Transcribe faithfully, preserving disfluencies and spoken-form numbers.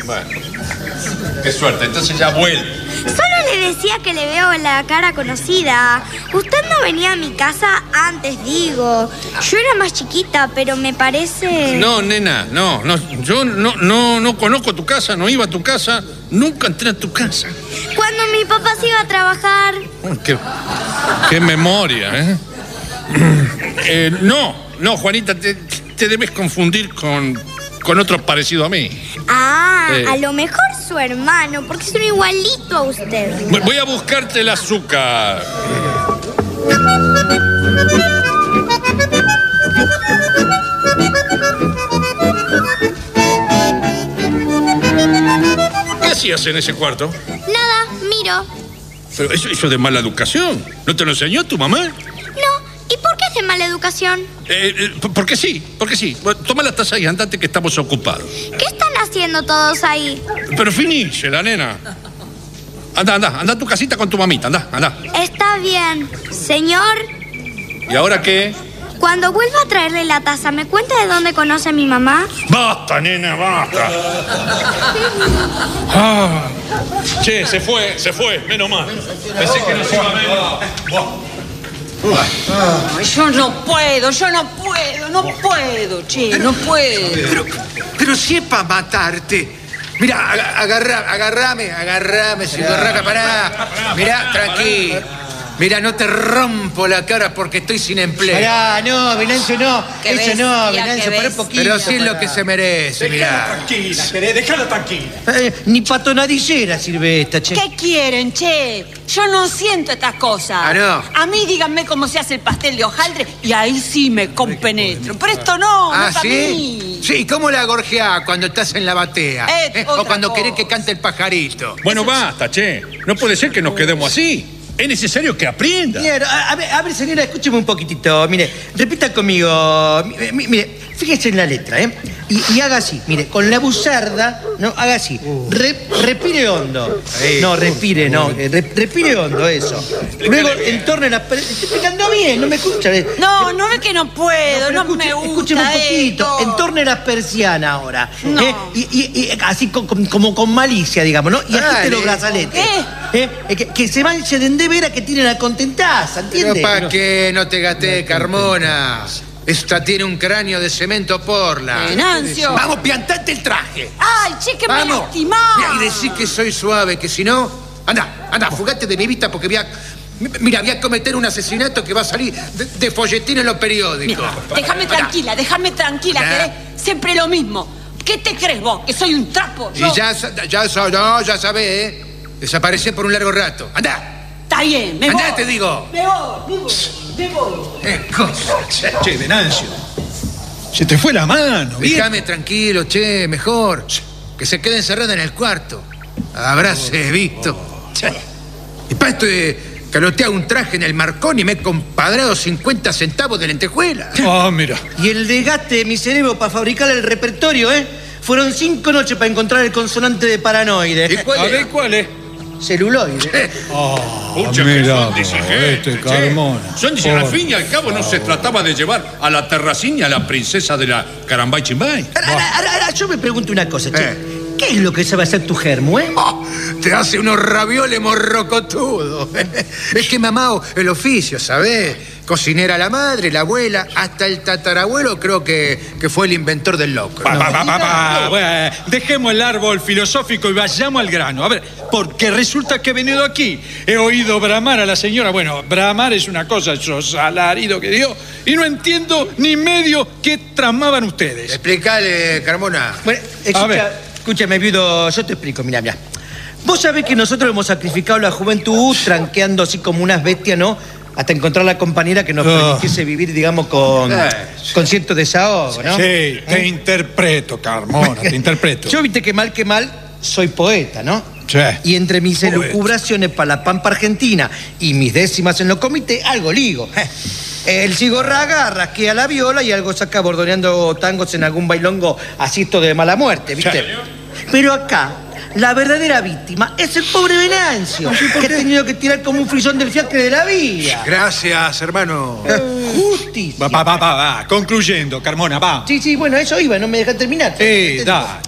Bueno, qué suerte, entonces ya vuelve. Solo le decía que le veo la cara conocida. Usted no venía a mi casa antes, digo. Yo era más chiquita, pero me parece... No, nena, no, no. Yo no, no, no conozco tu casa, no iba a tu casa, nunca entré a tu casa. Cuando mi papá se iba a trabajar... Qué, qué memoria, ¿eh? eh no, no, Juanita, te, te debes confundir con, con otro parecido a mí. Ah, eh. a lo mejor su hermano, porque es un igualito a usted. Voy a buscarte el azúcar. ¿Qué hacías en ese cuarto? Nada, miro. Pero eso, eso de mala educación. ¿No te lo enseñó tu mamá? No, ¿y por qué es de mala educación? Eh, eh, porque sí, porque sí. Bueno, toma la taza y andate que estamos ocupados. ¿Qué están haciendo todos ahí? Pero finiche, la nena. Anda, anda, anda a tu casita con tu mamita, anda, anda. Está bien, señor. ¿Y ahora qué? Cuando vuelva a traerle la taza, ¿me cuenta de dónde conoce a mi mamá? Basta, nena, basta. Ah. Che, se fue, se fue, menos mal. Pensé que no se iba a ver. Ay, yo no puedo, yo no puedo, no puedo, che, no puedo. Pero, pero si es para matarte. Mira, ag agarra, agarrame, agarrame, Sigorraca, pará. Mira, tranquilo. Mira, no te rompo la cara porque estoy sin empleo. Pará, no, Venancio, no. Eso no, Venancio, pará un poquito. Pero sí es lo que se merece, mirá. Tranquila, querés, déjala tranquila. Eh, ni patonadillera sirve esta, che. ¿Qué quieren, che? Yo no siento estas cosas. Ah, ¿no? A mí díganme cómo se hace el pastel de hojaldre y ahí sí me compenetro. Pero esto no, ¿Ah, no para sí? mí. Sí, ¿cómo la gorjeás cuando estás en la batea? Eh, ¿Eh? otra O cuando cosa. querés que cante el pajarito. Bueno, basta, che. No puede ser que nos quedemos así. Es necesario que aprenda. Mira, a, a ver, a ver, señora, escúcheme un poquitito. Mire, repita conmigo. Mi- mi- Mire, fíjese en la letra, ¿eh? Y, y haga así, mire, con la buzarda, ¿no? Haga así. Re- respire hondo. No, respire, no. eh, re- respire hondo, eso. Luego, entorne la... per- Estoy explicando bien, no me escucha. eh. No, no es que no puedo, Pero no, escuche- me gusta Escúcheme un poquito. esto. Entorne las persianas ahora. No. ¿eh? Y, y- y así con- con- como con malicia, digamos, ¿no? Y agite Dale. los brazaletes. ¿Qué? ¿Eh? Eh, Que, que se manchen de veras que tienen la contentaza, Pero ¿entiende? para que no te gasté, Carmona. Esta tiene un cráneo de cemento porla. Venancio. Vamos, piantate el traje. Ay, che, que me Vamos. lastimás. Mira, y decís que soy suave, que si no... Anda, anda, fugate de mi vista porque voy a... Mira, voy a cometer un asesinato que va a salir de, de folletín en los periódicos. Déjame Pará. tranquila, déjame tranquila, Ya. querés siempre lo mismo. ¿Qué te crees vos? ¿Que soy un trapo? Y Yo- ya, sa- ya, sa- no, ya sabés, ¿eh? Desaparecí por un largo rato. ¡Anda! Está bien, me Andá, voy. te digo. Me voy, me voy, me voy. Eh, cosa, che. Che, Venancio, se te fue la mano, ¿viste? Déjame tranquilo, che, mejor. Que se quede encerrada en el cuarto. Habráse visto. Che. Y para esto de calotear un traje en el Marconi me he compadrado cincuenta centavos de lentejuela. Ah, mira. Y el desgaste de mi cerebro para fabricar el repertorio, ¿eh? Fueron cinco noches para encontrar el consonante de paranoide. ¿Y cuál A era? ver, ¿cuál es? Celuloide. Pucha, que mira son vos, disigentes, este che. Carmona. Son disigentes. Al fin y al cabo no se trataba de llevar a la terracina a la princesa de la Carambay Chimbay. Ahora, ahora, ahora, ahora, yo me pregunto una cosa, che. Eh. ¿Qué es lo que sabe hacer tu germo, eh? Oh, te hace unos ravioles morrocotudos. Es que mamá, el oficio, ¿sabés? Cocinera la madre, la abuela, hasta el tatarabuelo creo que, que fue el inventor del loco. Pa, pa, pa, pa, pa. Bueno, dejemos el árbol filosófico y vayamos al grano. A ver, porque resulta que he venido aquí. He oído bramar a la señora. Bueno, bramar es una cosa, esos alaridos que dio. Y no entiendo ni medio qué tramaban ustedes. Explícale, Carmona. Bueno, A escucha, ver. escúchame, viudo, yo te explico, mira, mira. Vos sabés que nosotros hemos sacrificado la juventud tranqueando así como unas bestias, ¿no? Hasta encontrar la compañera que nos Ah. permitiese vivir, digamos, con, Eh. con cierto desahogo, ¿no? Sí, ¿Eh? te interpreto, Carmona, te interpreto. Yo, viste que mal que mal, soy poeta, ¿no? Sí. Y entre mis Poeta. elucubraciones para la Pampa Argentina y mis décimas en los comités, algo ligo. El cigorraga rasquea la viola y algo saca bordoneando tangos en algún bailongo asisto de mala muerte, ¿viste? Pero acá, la verdadera víctima es el pobre Venancio, que ha tenido que tirar como un frisón del fiacre de la vía. Gracias, hermano. Justicia. Va, va, va, va, va. Concluyendo, Carmona, va. Sí, sí, bueno, eso iba, no me dejan terminar. Sí, da.